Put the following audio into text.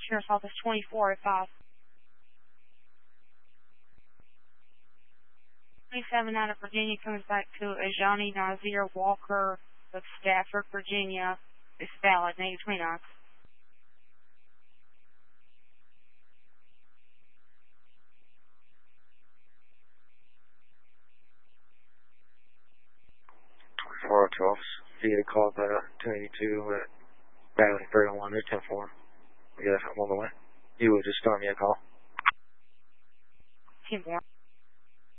Sheriff's Office 24 at 5. 27 out of Virginia comes back to a Johnny Nazir Walker of Stafford, Virginia. It's valid, negative 29. Florida 12, via call by 282 at Battling 301, there's 10-4. We got I'm on the way. You would just start me a call. 10-4.